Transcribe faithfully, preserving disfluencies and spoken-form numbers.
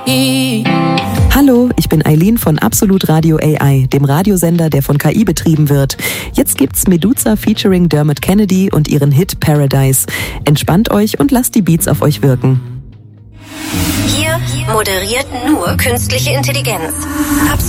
Hallo, ich bin Eileen von Absolut Radio A I, dem Radiosender, der von K I betrieben wird. Jetzt gibt's Meduza featuring Dermot Kennedy und ihren Hit Paradise. Entspannt euch und lasst die Beats auf euch wirken. Hier moderiert nur künstliche Intelligenz.